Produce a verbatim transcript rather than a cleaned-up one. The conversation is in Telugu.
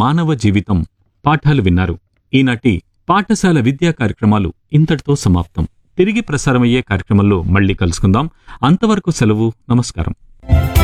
మానవ జీవితం పాఠాలు విన్నారు. ఈనాటి పాఠశాల విద్యా కార్యక్రమాలు ఇంతటితో సమాప్తం. తిరిగి ప్రసారమయ్యే కార్యక్రమంలో మళ్ళీ కలుసుకుందాం. అంతవరకు సెలవు. నమస్కారం.